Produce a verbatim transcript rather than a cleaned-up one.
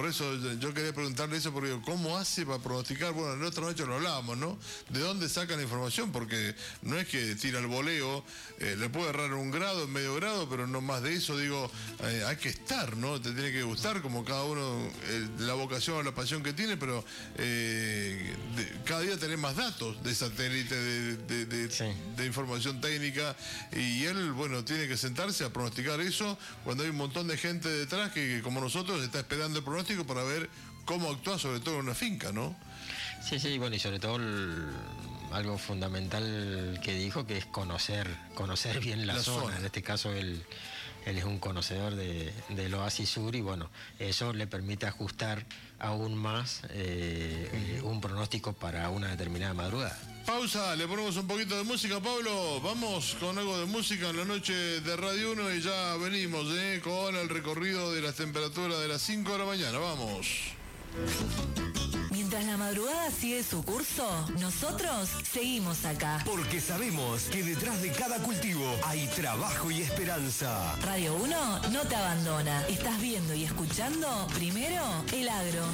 por eso yo quería preguntarle eso, porque ¿cómo hace para pronosticar? Bueno, la otra noche lo hablábamos, ¿no? ¿De dónde saca la información? Porque no es que tira el voleo, eh, le puede errar un grado, en medio grado, pero no más de eso, digo, eh, hay que estar, ¿no? Te tiene que gustar, como cada uno, eh, la vocación o la pasión que tiene, pero eh, de, cada día tenés más datos de satélite, de, de, de, sí. de información técnica, y él, bueno, tiene que sentarse a pronosticar eso cuando hay un montón de gente detrás que, que como nosotros, está esperando el pronóstico para ver cómo actúa, sobre todo en una finca, ¿no? Sí, sí, bueno, y sobre todo el, algo fundamental que dijo, que es conocer, conocer bien la, la zona. zona. En este caso, él, él es un conocedor de, del Oasis Sur, y bueno, eso le permite ajustar aún más eh, uh-huh. un pronóstico para una determinada madrugada. Pausa, le ponemos un poquito de música, Pablo. Vamos con algo de música en la noche de Radio uno y ya venimos ¿eh? con el recorrido de las temperaturas de las cinco de la mañana. Vamos. Mientras la madrugada sigue su curso, nosotros seguimos acá. Porque sabemos que detrás de cada cultivo hay trabajo y esperanza. Radio uno no te abandona. Estás viendo y escuchando primero El Agro.